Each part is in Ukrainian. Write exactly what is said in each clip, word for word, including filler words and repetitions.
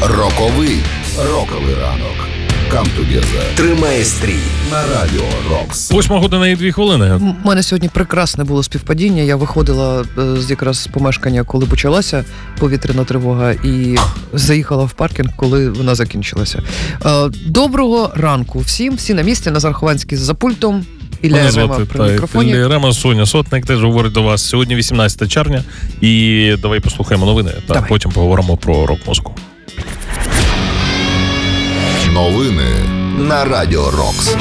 Роковий роковий ранок. Come together. Тримає стрій на Радіо Рокс. Восьма година і дві хвилини. У мене сьогодні прекрасне було співпадіння. Я виходила з якраз помешкання, коли почалася повітряна тривога, і заїхала в паркінг, коли вона закінчилася. Доброго ранку всім. Всі на місці. Назар Хованський за пультом. Ілля Рема при мікрофоні. Ілля Рема, Соня Сотник теж говорить до вас. Сьогодні вісімнадцяте червня. І давай послухаємо новини, та давай. Потім поговоримо про рок-музику. Новини на Радіо Рокс.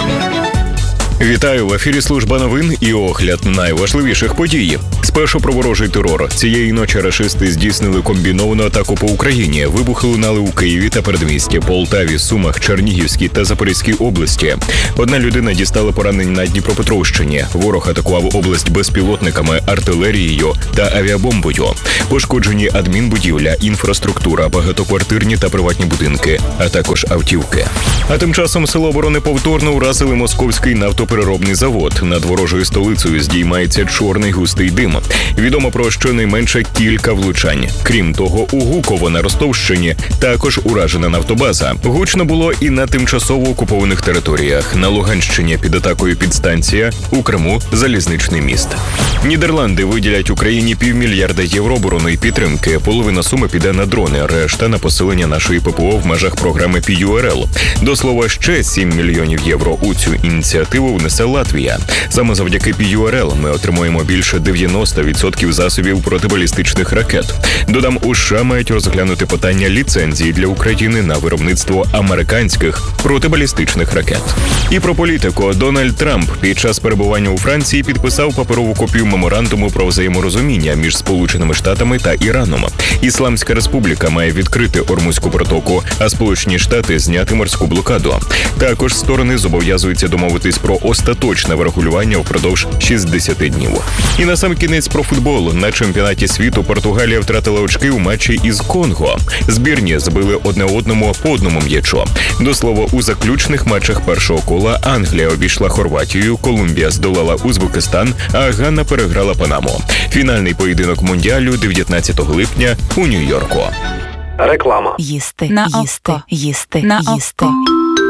Вітаю, в ефірі служба новин і огляд найважливіших подій. Спершу про ворожий терор. Цієї ночі рашисти здійснили комбіновану атаку по Україні. Вибухи лунали у Києві та передмісті, Полтаві, Сумах, Чернігівській та Запорізькій області. Одна людина дістала поранень на Дніпропетровщині. Ворог атакував область безпілотниками, артилерією та авіабомбою. Пошкоджені адмінбудівля, інфраструктура, багатоквартирні та приватні будинки, а також автівки. А тим часом Сили оборони повторно уразили московський нафтопереробний завод. Над ворожою столицею здіймається чорний густий дим. Відомо про щонайменше кілька влучань. Крім того, у Гуково на Ростовщині також уражена нафтобаза. Гучно було і на тимчасово окупованих територіях. На Луганщині під атакою підстанція, у Криму залізничний міст. Нідерланди виділять Україні півмільярда євро оборонної підтримки. Половина суми піде на дрони, решта на посилення нашої ППО в межах програми пі ю ар ел. До слова, ще сім мільйонів євро у цю ініціативу внесе Латвія. Саме завдяки пі ю ар ел ми отримуємо більше дев'яносто відсотків засобів протибалістичних ракет. Додам, у США мають розглянути питання ліцензії для України на виробництво американських протибалістичних ракет. І про політику. Дональд Трамп під час перебування у Франції підписав паперову копію меморандуму про взаєморозуміння між Сполученими Штатами та Іраном. Ісламська Республіка має відкрити Ормузьку протоку, а Сполучені Штати зняти морську блокаду. Також сторони зобов'язуються домовитись про остаточне врегулювання впродовж шістдесят днів. І на сам кінець про футбол. На чемпіонаті світу Португалія втратила очки у матчі із Конго. Збірні збили одне одному по одному м'ячу. До слова, у заключних матчах першого кола Англія обійшла Хорватію, Колумбія здолала Узбекистан, а Ганна переграла Панаму. Фінальний поєдинок Мундіалю дев'ятнадцятого липня у Нью-Йорку. Реклама. Їсти, на їсти, око. їсти, на їсти. Око.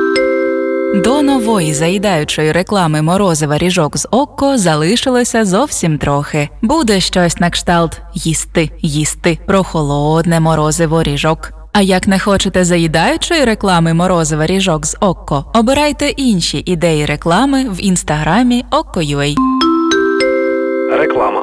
До нової заїдаючої реклами морозива ріжок з Окко залишилося зовсім трохи. Буде щось на кшталт «їсти, їсти» про холодне морозиво ріжок. А як не хочете заїдаючої реклами морозива ріжок з Окко, обирайте інші ідеї реклами в інстаграмі Okko.ua. Реклама.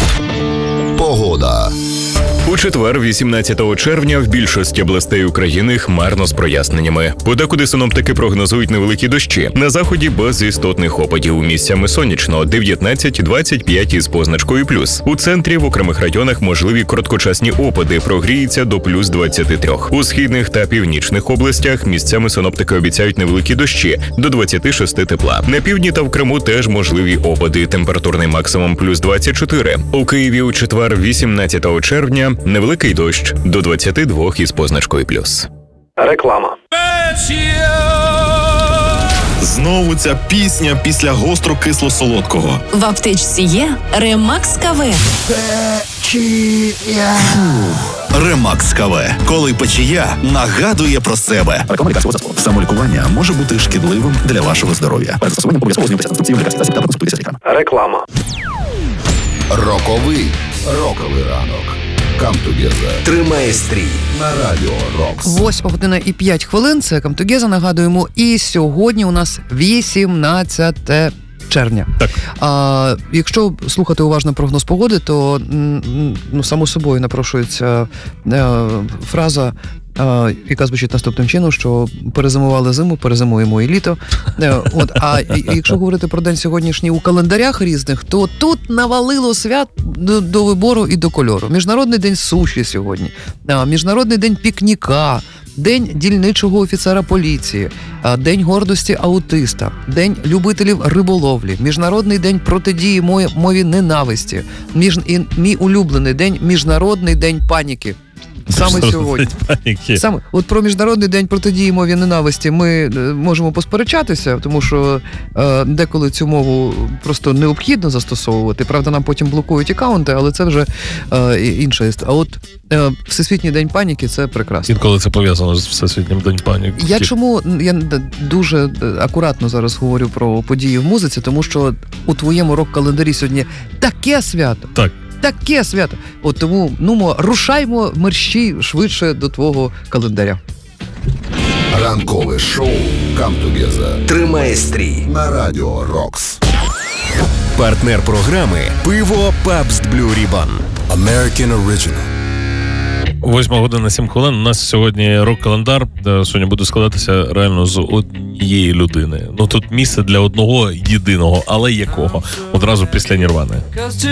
Погода. У четвер, вісімнадцятого червня, в більшості областей України хмарно з проясненнями. Подекуди синоптики прогнозують невеликі дощі. На заході без істотних опадів. Місцями сонячно, дев'ятнадцять - двадцять п'ять із позначкою плюс. У центрі в окремих районах можливі короткочасні опади, прогріється до плюс двадцять три. У східних та північних областях місцями синоптики обіцяють невеликі дощі, до двадцять шість тепла. На півдні та в Криму теж можливі опади, температурний максимум плюс двадцять чотири. У Києві у четвер, вісімнадцятого червня, невеликий дощ до двадцять два із позначкою плюс. Реклама. Знову ця пісня після гостро-кисло-солодкого. В аптечці є Ремакс КВ. Печія. Ремакс КВ. Коли печія нагадує про себе. Реклама лікарського засобу. Самолікування може бути шкідливим для вашого здоров'я. Перед застосуванням обов'язково ознайомтеся з інструкцією лікарських засобів та проконсультуйтеся з лікарем. Реклама. Роковий роковий ранок. Come together. Тримає стрій на Радіо Рокс. Восьма година і п'ять хвилин. Це Come together, нагадуємо. І сьогодні у нас вісімнадцяте червня. Так. А, якщо слухати уважно прогноз погоди, то ну, само собою напрошується е, фраза, е, яка звучить наступним чином, що перезимували зиму, перезимуємо і літо. Е, от, а і, якщо говорити про день сьогоднішній у календарях різних, то тут навалило свят до, до вибору і до кольору. Міжнародний день суші сьогодні, е, Міжнародний день пікніка, День дільничого офіцера поліції, День гордості аутиста, День любителів риболовлі, Міжнародний день протидії мові ненависті, між... і мій улюблений день – Міжнародний день паніки. Саме сьогодні. Паніки. Саме, от про Міжнародний день протидії мові ненависті ми е, можемо посперечатися, тому що е, деколи цю мову просто необхідно застосовувати. Правда, нам потім блокують акаунти, але це вже е, інша історія. А от е, Всесвітній день паніки – це прекрасно. Інколи це пов'язано з Всесвітнім день паніки. Я чому я дуже акуратно зараз говорю про події в музиці, тому що у твоєму рок-календарі сьогодні таке свято. Так. Таке свято. От тому, ну, рушаймо мерщій швидше до твого календаря. Ранкове шоу «Come Together» Тримає стрій. на Радіо Рокс. Партнер програми «Пиво Пабст Блю Рібан». American Original. Восьма година, сім хвилин. У нас сьогодні рок-календар. Сьогодні буде складатися реально з однієї людини. Ну тут місце для одного єдиного, але якого? Одразу після Нірвани.